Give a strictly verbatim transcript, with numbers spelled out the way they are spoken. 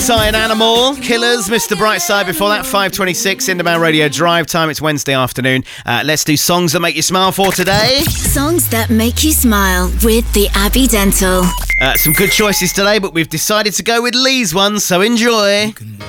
Cyan Animal, Killers, Mister Brightside. Before that, five twenty-six, Indie Radio Drive Time. It's Wednesday afternoon. Uh, let's do songs that make you smile for today. Songs that make you smile with the Abbey Dental. Uh, some good choices today, but we've decided to go with Lee's one, so enjoy.